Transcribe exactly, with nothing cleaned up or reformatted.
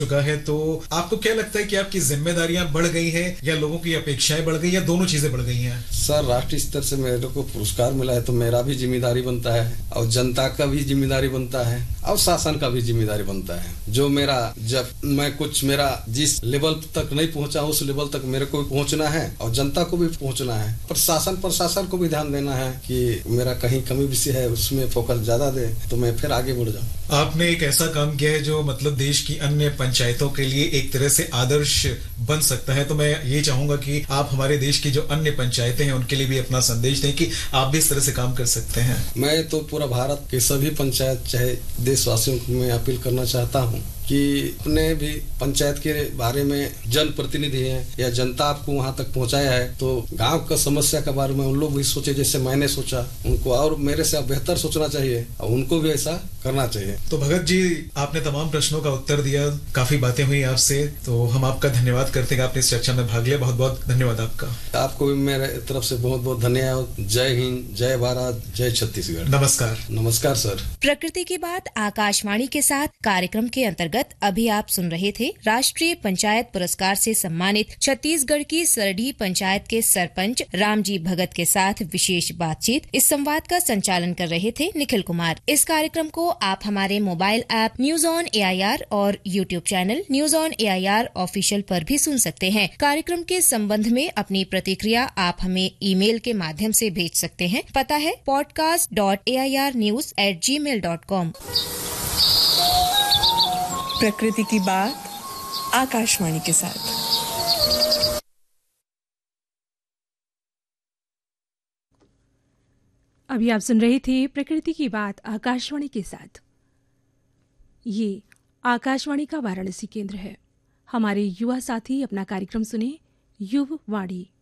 चुका है, तो आपको क्या लगता है कि आपकी जिम्मेदारियां बढ़ गई हैं या लोगों की अपेक्षाएं बढ़ गई या दोनों चीजें बढ़ गई हैं? सर, राष्ट्रीय स्तर से मेरे को पुरस्कार मिला है तो मेरा भी जिम्मेदारी बनता है और जनता का भी जिम्मेदारी बनता है और शासन का भी जिम्मेदारी बनता है। जो मेरा जब मैं कुछ मेरा जिस लेवल तक नहीं पहुंचा उस लेवल तक मेरे को भी पहुंचना है और जनता को भी पहुंचना है। प्रशासन प्रशासन को भी ध्यान देना है कि मेरा कहीं कमी विषय है उसमें फोकस ज्यादा दे तो मैं फिर आगे बढ़ जाऊँ। आपने एक ऐसा काम किया है जो मतलब देश की अन्य पंचायतों के लिए एक तरह से आदर्श बन सकता है, तो मैं ये चाहूंगा कि आप हमारे देश की जो अन्य पंचायतें हैं उनके लिए भी अपना संदेश दें कि आप भी इस तरह से काम कर सकते हैं। मैं तो पूरा भारत के सभी पंचायत चाहे देशवासियों को मैं अपील करना चाहता हूँ कि अपने भी पंचायत के बारे में जनप्रतिनिधि हैं या जनता आपको वहां तक पहुंचाया है तो गांव का समस्या के बारे में उन लोग भी सोचे जैसे मैंने सोचा, उनको और मेरे से बेहतर सोचना चाहिए और उनको भी ऐसा करना चाहिए। तो भगत जी, आपने तमाम प्रश्नों का उत्तर दिया, काफी बातें हुई आपसे, तो हम आपका धन्यवाद करते हैं। आपने इस चर्चा में भाग लिया, बहुत बहुत धन्यवाद आपका। आपको भी मेरे तरफ से बहुत बहुत धन्यवाद। जय हिंद, जय भारत, जय छत्तीसगढ़। नमस्कार। नमस्कार सर। प्रकृति की बात आकाशवाणी के साथ कार्यक्रम के अंतर्गत अभी आप सुन रहे थे राष्ट्रीय पंचायत पुरस्कार से सम्मानित छत्तीसगढ़ की सरडीह पंचायत के सरपंच रामजी भगत के साथ विशेष बातचीत। इस संवाद का संचालन कर रहे थे निखिल कुमार। इस कार्यक्रम को आप हमारे mobile app news on AIR और YouTube channel news on AIR official पर भी सुन सकते हैं। कार्यक्रम के संबंध में अपनी प्रतिक्रिया आप हमें ईमेल के माध्यम से भेज सकते हैं। पता है podcast dot A I R news at ji mail dot com. प्रकृति की बात आकाशवाणी के साथ। अभी आप सुन रहे थे प्रकृति की बात आकाशवाणी के साथ। ये आकाशवाणी का वाराणसी केंद्र है। हमारे युवा साथी अपना कार्यक्रम सुने, युवा वाणी।